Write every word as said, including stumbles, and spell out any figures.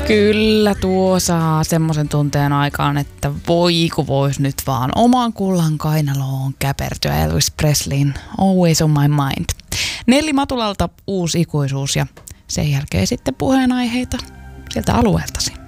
Kyllä tuo saa semmoisen tunteen aikaan, että voi kun vois nyt vaan oman kullan kainaloon käpertyä Elvis Presleyn Always on my mind. Nelli Matulalta Uusi ikuisuus ja sen jälkeen sitten puheenaiheita sieltä alueeltasi.